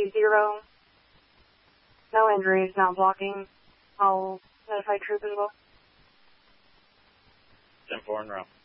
3-0. No injuries, not blocking. I'll notify troop as well. 10-4 in row.